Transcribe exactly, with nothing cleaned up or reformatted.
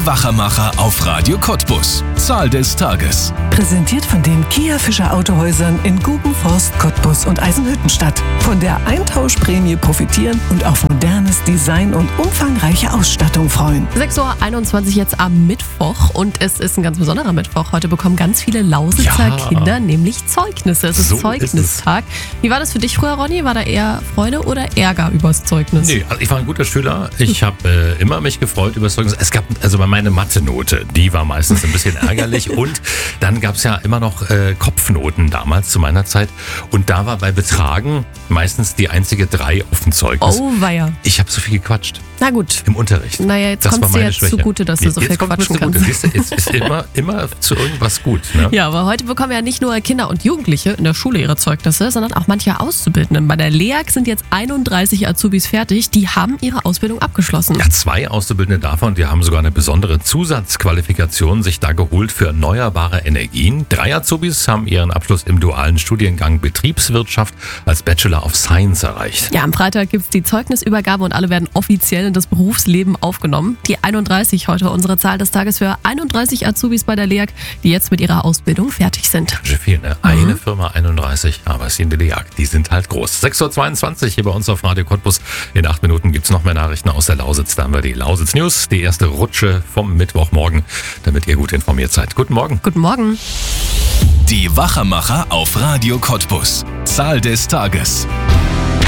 Die Wachermacher auf Radio Cottbus. Zahl des Tages. Präsentiert von den Kia Fischer Autohäusern in Gubenforst, Cottbus und Eisenhüttenstadt. Von der Eintauschprämie profitieren und auf modernes Design und umfangreiche Ausstattung freuen. sechs Uhr einundzwanzig jetzt am Mittwoch und es ist ein ganz besonderer Mittwoch. Heute bekommen ganz viele Lausitzer Ja. Kinder nämlich Zeugnisse. Es ist So Zeugnistag. Wie war das für dich früher, Ronny? War da eher Freude oder Ärger übers Zeugnis? Nee, also ich war ein guter Schüler. Ich habe äh, immer mich gefreut über das Zeugnis. Es gab, also bei meine Mathe-Note, die war meistens ein bisschen ärgerlich. Und dann gab es ja immer noch äh, Kopfnoten damals zu meiner Zeit. Und da war bei Betragen meistens die einzige drei auf dem Zeugnis. Oh, weia. Ich habe so viel gequatscht Na gut. im Unterricht. Naja, jetzt Das kommt war es dir meine jetzt Schwäche. zugute, dass du so Jetzt viel kommt mir's quatschen zugute. kannst. Siehst du, es ist immer, immer zu irgendwas gut. Ne? Ja, aber heute bekommen ja nicht nur Kinder und Jugendliche in der Schule ihre Zeugnisse, sondern auch manche Auszubildenden. Bei der L E A G sind jetzt einunddreißig Azubis fertig, die haben ihre Ausbildung abgeschlossen. Ja, zwei Auszubildende davon, die haben sogar eine besondere Zusatzqualifikation sich da geholt für erneuerbare Energien. Drei Azubis haben ihren Abschluss im dualen Studiengang Betriebswirtschaft als Bachelor of Science erreicht. Ja, am Freitag gibt's die Zeugnisübergabe und alle werden offiziell in das Berufsleben aufgenommen. Die einunddreißig heute unsere Zahl des Tages für einunddreißig Azubis bei der L E A G, die jetzt mit ihrer Ausbildung fertig sind. Ganz schön viel, ne? Eine Firma einunddreißig, aber es sind die L E A G, die sind halt groß. sechs Uhr zweiundzwanzig hier bei uns auf Radio Cottbus. In acht Minuten gibt's noch mehr Nachrichten aus der Lausitz. Da haben wir die Lausitz News, die erste Rutsche vom Mittwochmorgen, damit ihr gut informiert seid. Guten Morgen. Guten Morgen. Die Wachermacher auf Radio Cottbus. Zahl des Tages.